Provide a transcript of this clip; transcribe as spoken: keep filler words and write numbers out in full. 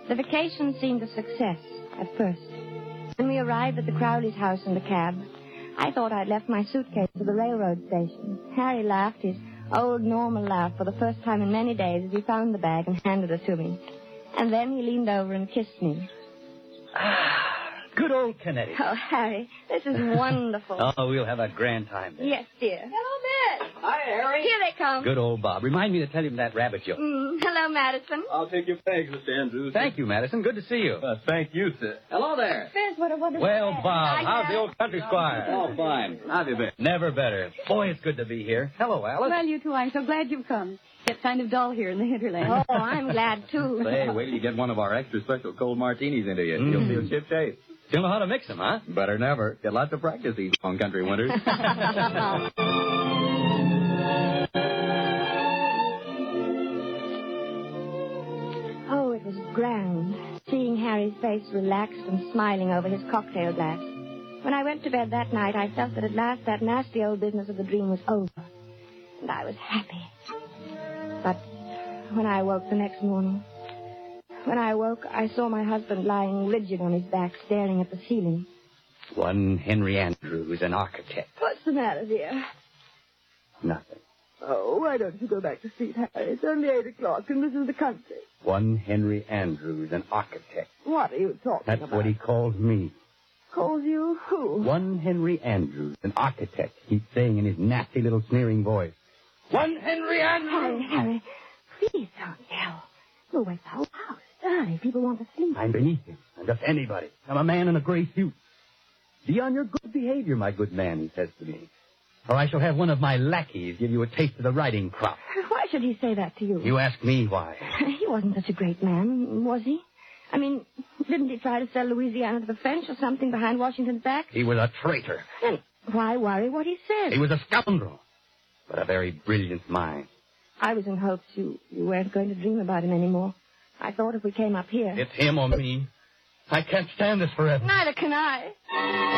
The vacation seemed a success at first. When we arrived at the Crowley's house in the cab, I thought I'd left my suitcase at the railroad station. Harry laughed his old normal laugh for the first time in many days as he found the bag and handed it to me. And then he leaned over and kissed me. Ah, good old Connecticut. Oh, Harry, this is wonderful. Oh, we'll have a grand time there. Yes, dear. Hello, Miss. Hi, Harry. Here they come. Good old Bob. Remind me to tell him that rabbit joke. Mm, hello, Madison. I'll take your thanks, Mister Andrews. Thank you, Madison. Good to see you. Uh, thank you, sir. Hello there. Fizz, what a wonderful Well, day. Bob, I, how's uh, the old country squire? Oh, fine. How have you been? Never better. Boy, it's good to be here. Hello, Alice. Well, you two, I'm so glad you've come. It's kind of dull here in the hinterland. Oh, I'm glad, too. Hey, wait till you get one of our extra special cold martinis into you. Mm. You'll feel ship-shape. Still know how to mix them, huh? Better never. Get lots of practice these long country winters. Oh, it was grand, seeing Harry's face relaxed and smiling over his cocktail glass. When I went to bed that night, I felt that at last that nasty old business of the dream was over. And I was happy. But when I woke the next morning, when I woke, I saw my husband lying rigid on his back, staring at the ceiling. One Henry Andrews, an architect. What's the matter, dear? Nothing. Oh, why don't you go back to sleep, Harry? It's only eight o'clock, and this is the country. One Henry Andrews, an architect. What are you talking That's about? what he calls me. Calls you who? One Henry Andrews, an architect. He's saying in his nasty little sneering voice. One Henry Andrews! Harry, Harry, please don't yell. You'll wake the whole house. Darling, people want to sleep. I'm beneath him. I'm just anybody. I'm a man in a gray suit. Be on your good behavior, my good man, he says to me. Or I shall have one of my lackeys give you a taste of the riding crop. Why should he say that to you? You ask me why. He wasn't such a great man, was he? I mean, didn't he try to sell Louisiana to the French or something behind Washington's back? He was a traitor. Then why worry what he said? He was a scoundrel, but a very brilliant mind. I was in hopes you, you weren't going to dream about him anymore. I thought if we came up here... It's him or me. I can't stand this forever. Neither can I.